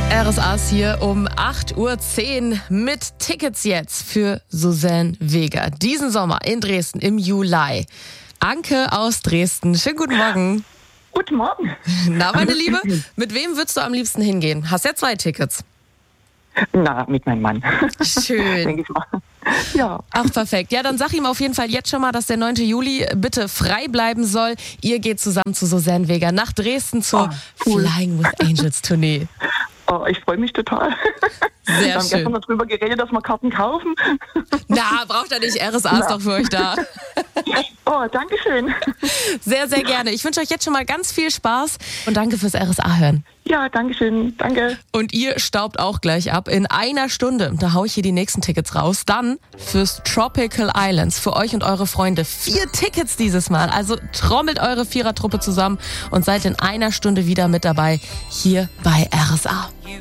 RSA's hier um 8:10 Uhr mit Tickets jetzt für Suzanne Vega. Diesen Sommer in Dresden im Juli. Anke aus Dresden, schönen guten Morgen. Guten Morgen. Na, meine Liebe, mit wem würdest du am liebsten hingehen? Hast ja 2 Tickets. Na, mit meinem Mann. Schön. Denke ich mal. Ja. Ach, perfekt. Ja, dann sag ihm auf jeden Fall jetzt schon mal, dass der 9. Juli bitte frei bleiben soll. Ihr geht zusammen zu Suzanne Vega nach Dresden zur cool. Flying with Angels Tournee. Oh, ich freue mich total. Sehr Wir haben schön. gestern darüber geredet, dass wir Karten kaufen. Na, braucht er nicht. RSA ist doch für euch da. Oh, danke schön. Sehr, sehr gerne. Ich wünsche euch jetzt schon mal ganz viel Spaß und danke fürs RSA hören. Ja, danke schön. Danke. Und ihr staubt auch gleich ab. In einer Stunde, da hau ich hier die nächsten Tickets raus. Dann fürs Tropical Islands, für euch und eure Freunde. 4 Tickets dieses Mal. Also trommelt eure Vierertruppe zusammen und seid in einer Stunde wieder mit dabei hier bei RSA.